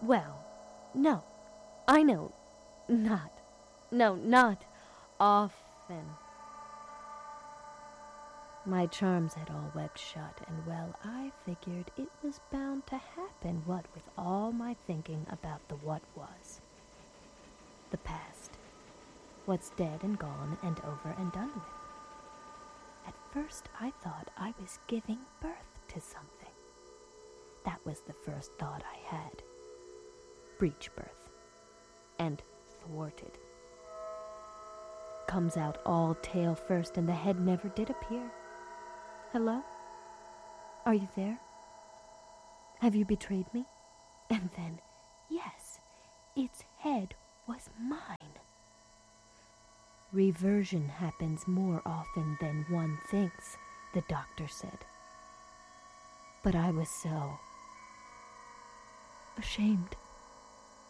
Well, no. I know. Not. No, not often. My charms had all webbed shut, and well, I figured it was bound to happen, what with all my thinking about the what was. The past. What's dead and gone and over and done with. At first I thought I was giving birth to something. That was the first thought I had. Breech birth. And thwarted. Comes out all tail first, and the head never did appear. Hello? Are you there? Have you betrayed me? And then, yes, its head was mine. Reversion happens more often than one thinks, the doctor said. But I was so ashamed.